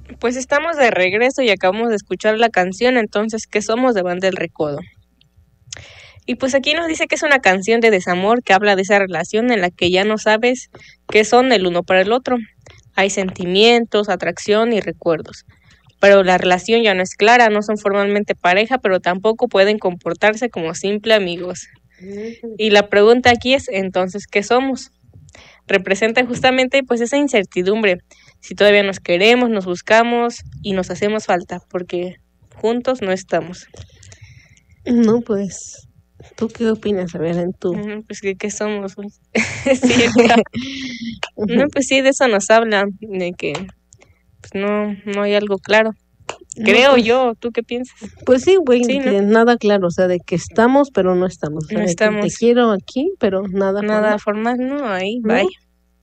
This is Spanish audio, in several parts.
Pues estamos de regreso y acabamos de escuchar la canción, entonces, ¿qué somos de Banda El Recodo? Y pues aquí nos dice que es una canción de desamor que habla de esa relación en la que ya no sabes qué son el uno para el otro. Hay sentimientos, atracción y recuerdos. Pero la relación ya no es clara, no son formalmente pareja, pero tampoco pueden comportarse como simple amigos. Y la pregunta aquí es, entonces, ¿qué somos? Representa justamente pues esa incertidumbre, si todavía nos queremos, nos buscamos y nos hacemos falta, porque juntos no estamos. No, pues, ¿tú qué opinas? A ver, en tú. Pues ¿qué somos? Sí, no, pues sí, de eso nos habla, de que pues no hay algo claro. Creo pues, yo, ¿tú qué piensas? Pues sí, güey, Sí, ¿no? de nada claro, o sea, de que estamos, pero no estamos. O sea, No de que estamos. te quiero aquí, pero nada formal, no, ahí, ¿no? vaya.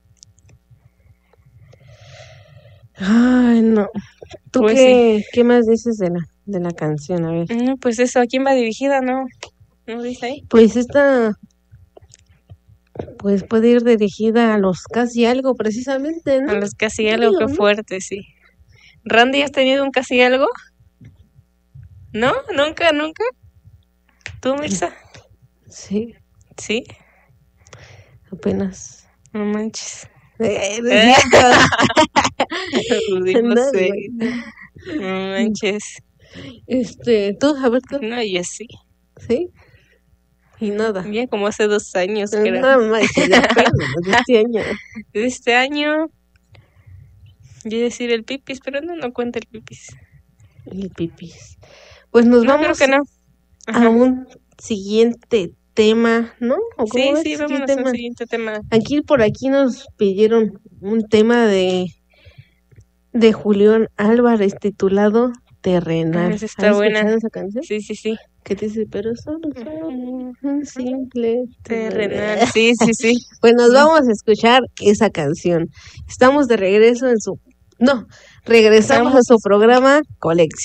Ay, no. ¿Tú Pues qué más dices de la canción? A ver. No, pues eso, ¿a quién va dirigida? No dice ahí. Pues esta, pues puede ir dirigida a los casi algo, precisamente, ¿no? A los casi algo, qué ¿no? fuerte, sí. ¿Randy, has tenido un casi algo? ¿No? ¿Nunca? ¿Tú, Mirza? Sí, ¿Sí? apenas. No manches. No es cierto. No No, sé. güey, no. No manches. Tú, a ver, tú, No, yo sí. ¿sí? Y nada. Ya como hace 2 años, creo. No manches, de apenas, de este año. De este año. Yo iba a decir el pipis, pero no cuenta el pipis. El pipis. Pues nos No, vamos creo que no. a un siguiente tema, ¿no? ¿O cómo ves? Sí, vámonos al siguiente tema. Aquí por aquí nos pidieron un tema de Julián Álvarez titulado Terrenal. Esa está ¿Has buena. escuchado esa canción? Sí. Que te dice, pero solo un simple terrenal. Sí. Pues nos vamos a escuchar esa canción. Estamos de regreso regresamos a su programa Colección